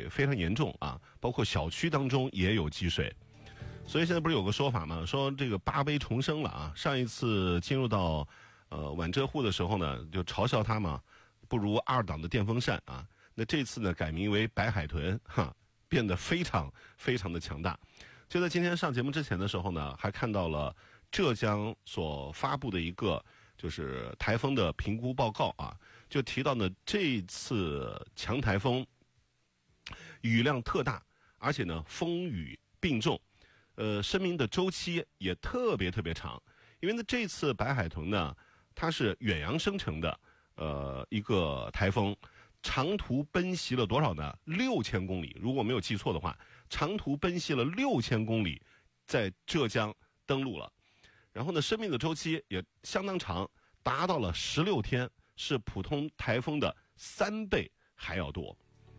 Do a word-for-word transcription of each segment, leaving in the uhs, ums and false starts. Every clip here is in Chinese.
水非常严重啊，包括小区当中也有积水。所以现在不是有个说法吗？说这个八杯重生了啊！上一次进入到呃晚遮户的时候呢，就嘲笑他嘛，不如二档的电风扇啊。那这次呢，改名为白海豚，哈，变得非常非常的强大。就在今天上节目之前的时候呢，还看到了浙江所发布的一个就是台风的评估报告啊，就提到呢这次强台风雨量特大，而且呢风雨并重。呃，生命的周期也特别特别长，因为呢，这次白海豚呢，它是远洋生成的，呃，一个台风，长途奔袭了多少呢？六千公里，如果没有记错的话，长途奔袭了六千公里，在浙江登陆了。然后呢，生命的周期也相当长，达到了十六天，是普通台风的三倍还要多。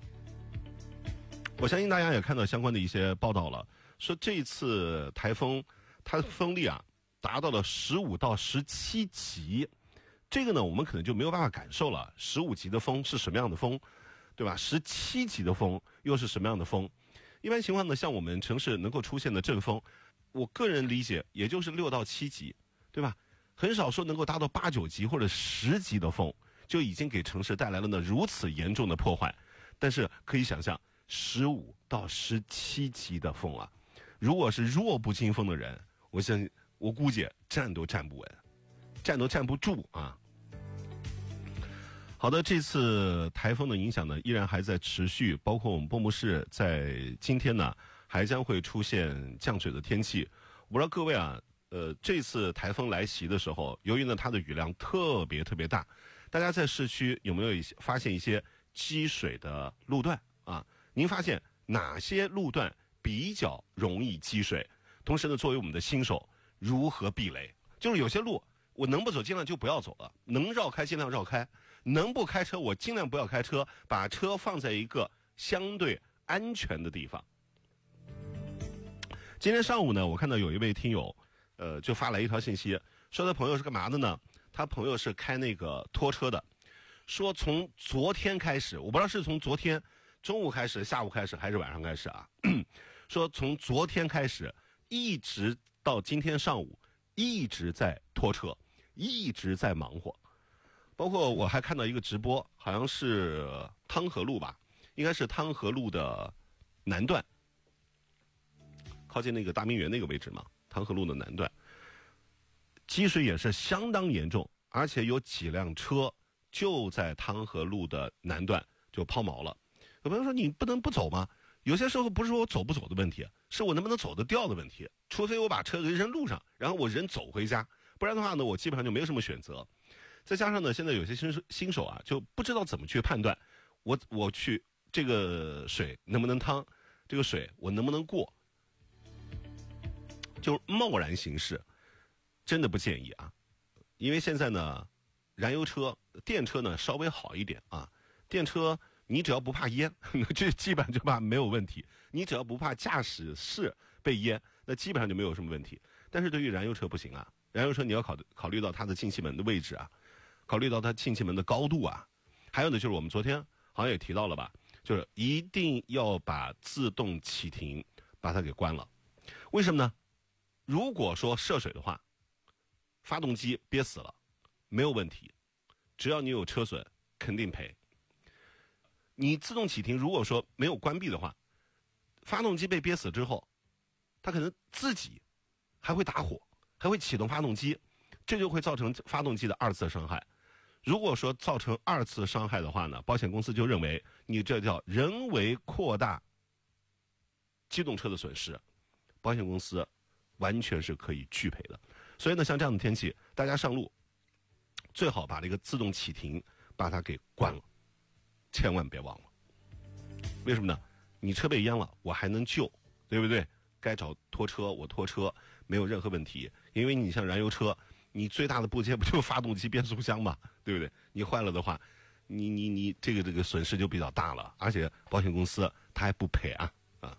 我相信大家也看到相关的一些报道了。说这次台风它的风力啊达到了十五到十七级，这个呢我们可能就没有办法感受了。十五级的风是什么样的风，对吧？十七级的风又是什么样的风？一般情况呢，像我们城市能够出现的阵风，我个人理解也就是六到七级，对吧？很少说能够达到八九级或者十级的风，就已经给城市带来了呢如此严重的破坏。但是可以想象，十五到十七级的风啊！如果是弱不禁风的人，我相信我估计站都站不稳，站都站不住啊。好的，这次台风的影响呢依然还在持续，包括我们波木市在今天呢还将会出现降水的天气。我不知道各位啊，呃，这次台风来袭的时候，由于呢它的雨量特别特别大，大家在市区有没有一些发现一些积水的路段啊？您发现哪些路段比较容易积水？同时呢，作为我们的新手，如何避雷？就是有些路我能不走尽量就不要走了，能绕开尽量绕开，能不开车我尽量不要开车，把车放在一个相对安全的地方。今天上午呢，我看到有一位听友呃就发来一条信息，说他朋友是干嘛的呢？他朋友是开那个拖车的，说从昨天开始，我不知道是从昨天中午开始、下午开始还是晚上开始啊？说从昨天开始一直到今天上午一直在拖车，一直在忙活。包括我还看到一个直播，好像是汤河路吧，应该是汤河路的南段，靠近那个大明园那个位置嘛，汤河路的南段积水也是相当严重，而且有几辆车就在汤河路的南段就抛锚了。有朋友说你不能不走吗？有些时候不是说我走不走的问题，是我能不能走得掉的问题。除非我把车给扔路上，然后我人走回家，不然的话呢，我基本上就没有什么选择。再加上呢，现在有些新手新手啊，就不知道怎么去判断，我我去这个水能不能趟，这个水我能不能过，就贸然行事，真的不建议啊。因为现在呢，燃油车、电车呢稍微好一点啊，电车。你只要不怕淹，这基本上就怕没有问题。你只要不怕驾驶室被淹，那基本上就没有什么问题。但是对于燃油车不行啊，燃油车你要考考虑到它的进气门的位置啊，考虑到它进气门的高度啊，还有呢就是我们昨天好像也提到了吧，就是一定要把自动启停把它给关了。为什么呢？如果说涉水的话，发动机憋死了没有问题，只要你有车损肯定赔。你自动启停如果说没有关闭的话，发动机被憋死之后，它可能自己还会打火，还会启动发动机，这就会造成发动机的二次伤害。如果说造成二次伤害的话呢，保险公司就认为你这叫人为扩大机动车的损失，保险公司完全是可以拒赔的。所以呢，像这样的天气，大家上路最好把这个自动启停把它给关了，千万别忘了。为什么呢？你车被淹了，我还能救，对不对？该找拖车我拖车没有任何问题，因为你像燃油车，你最大的部件不就是发动机变速箱嘛，对不对？你坏了的话，你你你这个这个损失就比较大了，而且保险公司他还不赔啊啊！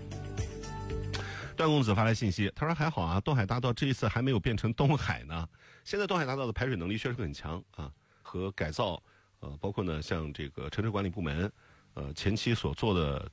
段公子发来信息，他说还好啊，东海大道这一次还没有变成东海呢。现在东海大道的排水能力确实很强啊，和改造呃，包括呢像这个城市管理部门呃前期所做的